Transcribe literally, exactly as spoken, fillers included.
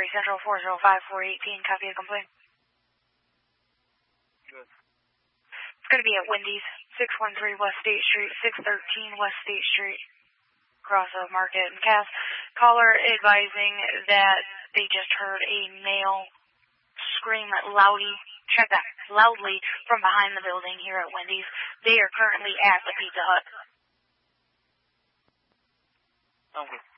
Missouri Central four zero five four one eight. Copy a complaint. Good. It's going to be at Wendy's, six one three West State Street, six thirteen West State Street, across of Market and Cass. Caller advising that they just heard a male scream loudly, check that, loudly from behind the building here at Wendy's. They are currently at the Pizza Hut. Okay.